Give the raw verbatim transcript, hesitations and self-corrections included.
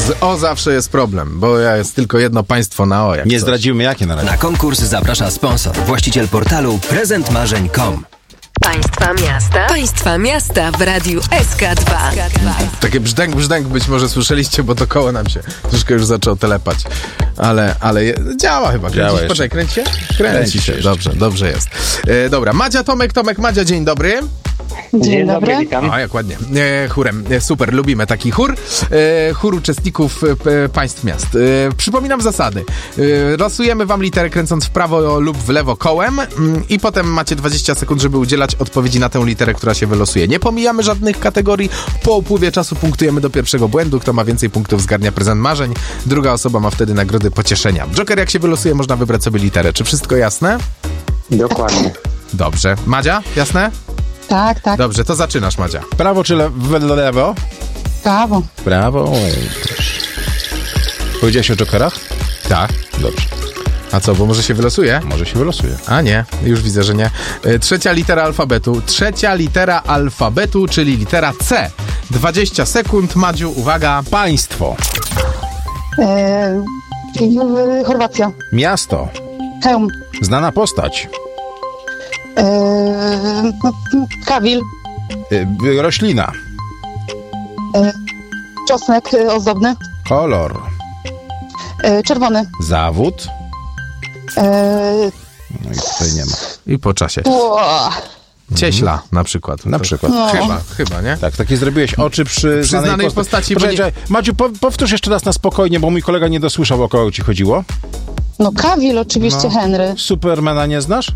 Z O zawsze jest problem, bo ja jest tylko jedno państwo na O. Jak Nie coś. zdradzimy jakie na razie. Na konkurs zaprasza sponsor, właściciel portalu prezent marzeń kropka com. Państwa miasta. Państwa miasta w radiu S K dwa. Takie brzdęk, brzdęk być może słyszeliście, bo to koło nam się troszkę już zaczęło telepać. Ale, ale je, działa chyba. Działa Kręci, jeszcze. poczekaj, kręci się? Kręci, Kręci się. się Dobrze, dobrze jest. E, dobra, Madzia, Tomek, Tomek, Madzia, dzień dobry. Dzień dobry. witam. A, jak ładnie. E, chórem. E, super, lubimy taki chór. E, chór uczestników e, państw miast. E, przypominam zasady. E, losujemy wam literę kręcąc w prawo lub w lewo kołem mm, i potem macie dwadzieścia sekund, żeby udzielać odpowiedzi na tę literę, która się wylosuje. Nie pomijamy żadnych kategorii. Po upływie czasu punktujemy do pierwszego błędu. Kto ma więcej punktów, zgarnia prezent marzeń. Druga osoba ma wtedy nagrody pocieszenia. Joker, jak się wylosuje, można wybrać sobie literę. Czy wszystko jasne? Dokładnie. Dobrze. Madzia, jasne? Tak, tak, Dobrze, to zaczynasz, Madzia. Prawo czy lewo? lewo? prawo. Prawo. Oj, proszę. Powiedziałeś o jokerach? Tak. Dobrze. A co, bo może się wylosuje? Może się wylosuje. A nie, już widzę, że nie. E, Trzecia litera alfabetu. Trzecia litera alfabetu, czyli litera C. dwadzieścia sekund. Madziu, uwaga. Państwo. E, w- Chorwacja. Miasto. Chełm. Znana postać. E, Kawil. Y, roślina. Czosnek e, ozdobny. Kolor. E, czerwony. Zawód. E, No i tutaj nie ma. I po czasie. ua, Cieśla na przykład. Na To- przykład. No. Chyba, chyba, nie? Tak, takie zrobiłeś oczy przy, Przy znanej postaci, bo Poczekaj, nie- czekaj. Maciu, po, powtórz jeszcze raz na spokojnie, bo mój kolega nie dosłyszał, o kogo ci chodziło. no Kawil oczywiście, No. Henry. Supermana nie znasz?